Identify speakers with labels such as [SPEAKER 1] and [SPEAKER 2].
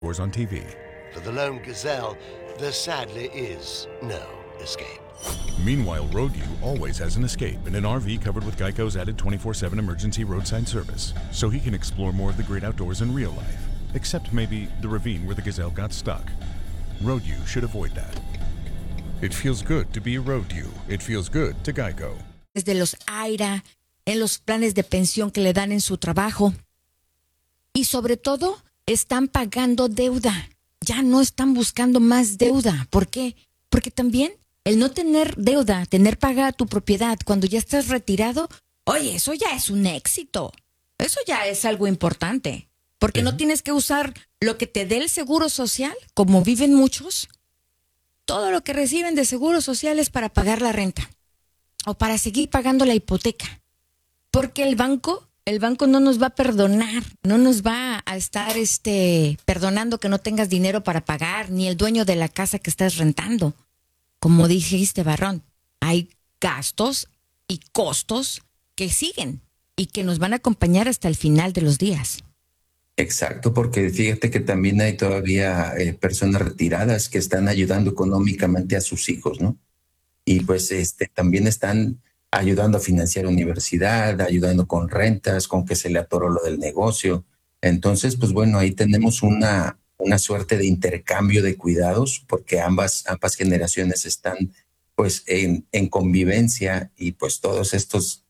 [SPEAKER 1] on TV.
[SPEAKER 2] For the lone gazelle, there sadly is no escape.
[SPEAKER 1] Meanwhile, Roadview always has an escape in an RV covered with Geico's added 24/7 emergency roadside service, so he can explore more of the great outdoors in real life, except maybe the ravine where the gazelle got stuck. Roadview should avoid that. It feels good to be Roadview. It feels good to Geico.
[SPEAKER 3] Desde los AIRA, en los planes de pensión que le dan en su trabajo. Y sobre todo, están pagando deuda. Ya no están buscando más deuda. ¿Por qué? Porque también el no tener deuda, tener pagada tu propiedad cuando ya estás retirado, oye, eso ya es un éxito. Eso ya es algo importante. Porque no tienes que usar lo que te dé el seguro social, como viven muchos. Todo lo que reciben de seguro social es para pagar la renta o para seguir pagando la hipoteca. Porque el banco no nos va a perdonar, no nos va a estar perdonando que no tengas dinero para pagar, ni el dueño de la casa que estás rentando. Como dijiste, Barrón, hay gastos y costos que siguen y que nos van a acompañar hasta el final de los días.
[SPEAKER 4] Exacto, porque fíjate que también hay todavía personas retiradas que están ayudando económicamente a sus hijos, ¿no? Y pues también están ayudando a financiar universidad, ayudando con rentas, con que se le atoró lo del negocio. Entonces, pues bueno, ahí tenemos una suerte de intercambio de cuidados, porque ambas generaciones están pues en convivencia, y pues todos estos